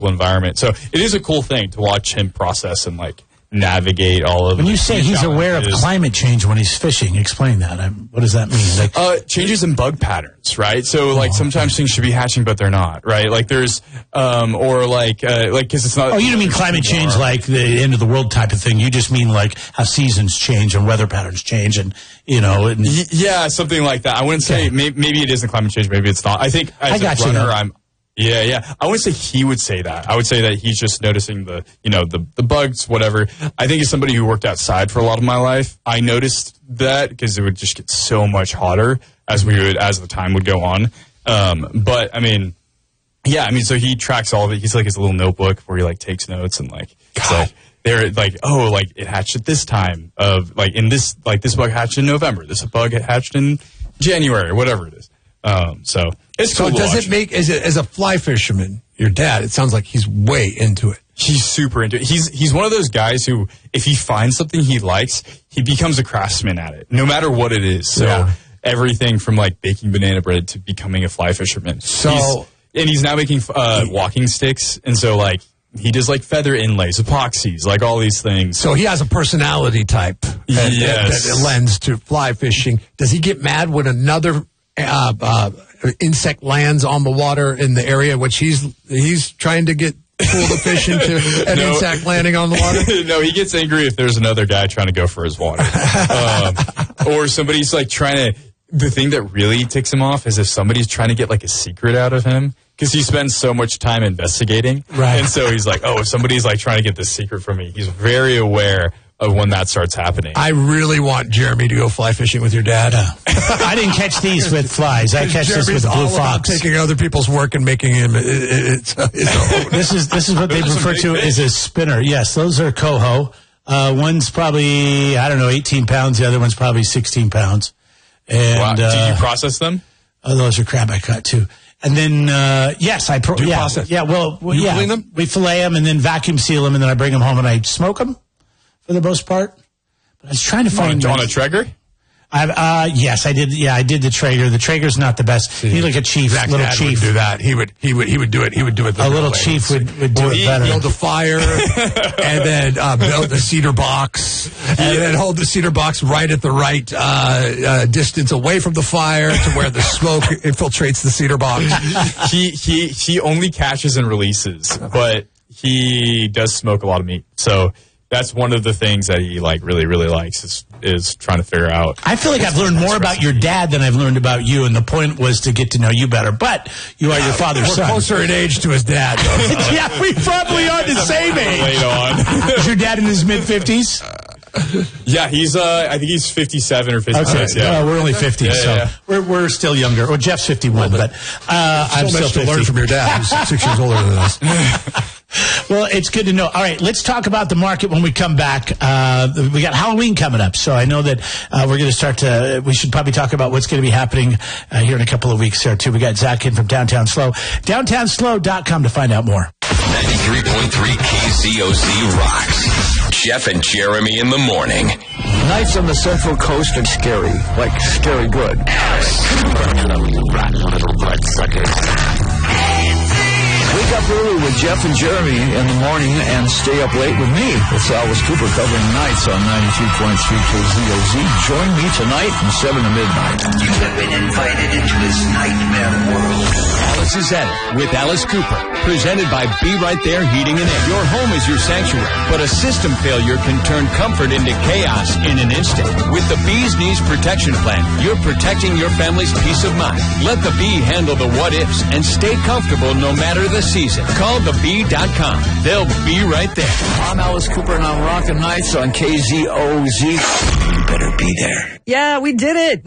environment. So it is a cool thing to watch him process and like navigate all of. When you say he's aware of climate change when he's fishing, explain that. What does that mean? Like, changes in bug patterns, right? So like sometimes things should be hatching, but they're not, right? Like there's, or like because it's not. Oh, you don't mean climate change like the end of the world type of thing. You just mean like how seasons change and weather patterns change, and yeah, something like that. I wouldn't say maybe it isn't climate change, maybe it's not. I think as a runner, Yeah. I wouldn't say he would say that. I would say that he's just noticing the bugs, whatever. I think as somebody who worked outside for a lot of my life, I noticed that because it would just get so much hotter as the time would go on. But I mean, so he tracks all of it. He's like his little notebook where he like takes notes and like, they're like, it hatched at this time of like in this, like this bug hatched in November. This bug hatched in January, whatever it is. So it's cool. So does it make, as a fly fisherman, your dad, it sounds like he's way into it. He's super into it. He's one of those guys who, if he finds something he likes, he becomes a craftsman at it, no matter what it is. So everything from like baking banana bread to becoming a fly fisherman. So, he's now making walking sticks. And so like, he does like feather inlays, epoxies, like all these things. So he has a personality type that lends to fly fishing. Does he get mad when another insect lands on the water in the area which he's trying to get pull the fish into an insect landing on the water? No, he gets angry if there's another guy trying to go for his water. Or somebody's like trying to, the thing that really ticks him off is if somebody's trying to get like a secret out of him, because he spends so much time investigating. Right. And so he's like, if somebody's like trying to get this secret from me, he's very aware of when that starts happening. I really want Jeremy to go fly fishing with your dad. I didn't catch these with flies. I catch this with blue fox. Taking other people's work and making him. This is what they refer to as a spinner. Yes, those are coho. One's probably 18 pounds. The other one's probably 16 pounds. And wow. Did you process them? Oh, those are crab I caught too. And then yes, I process. Yeah, clean them? We fillet them and then vacuum seal them and then I bring them home and I smoke them. For the most part, but I was trying to find on a Traeger. Yes, I did. Yeah, I did the Traeger. The Traeger's not the best. He's like a chief, little Dad chief. Would do that. He would do it. He would do it. A little chief would do it better. Build a fire, and then build a cedar box, and then hold the cedar box right at the right distance away from the fire to where the smoke infiltrates the cedar box. He only catches and releases, but he does smoke a lot of meat. So that's one of the things that he like really, really likes is trying to figure out. I feel like I've learned more about your dad than I've learned about you, and the point was to get to know you better. But you are your father's son. We're closer in age to his dad, though. Yeah, we probably are the same age. Late on. Is your dad in his mid-50s? Yeah, he's I think he's 57 or 56. Okay. Yeah, we're only 50, we're still younger. Well, Jeff's 51, but I'm still 50. To learn from your dad, who's 6 years older than us. Well, it's good to know. All right, let's talk about the market when we come back. We got Halloween coming up, so I know that we're going to start to. We should probably talk about what's going to be happening here in a couple of weeks there too. We got Zach in from Downtown Slow, downtownslow.com to find out more. 93.3 KZOZ rocks. Jeff and Jeremy in the morning. Nights on the Central Coast are scary, like scary good. Rotten little bloodsuckers. Wake up early with Jeff and Jeremy in the morning and stay up late with me. It's Alice Cooper covering nights on 92.3 KZOZ. Join me tonight from 7 to midnight. You have been invited into this nightmare world. Alice is at it with Alice Cooper. Presented by Be Right There Heating and Air. Your home is your sanctuary, but a system failure can turn comfort into chaos in an instant. With the Bee's Knees Protection Plan, you're protecting your family's peace of mind. Let the Bee handle the what-ifs and stay comfortable no matter the season. Call thebee.com. They'll be right there. I'm Alice Cooper and I'm rocking nights on KZOZ. You better be there. Yeah, we did it.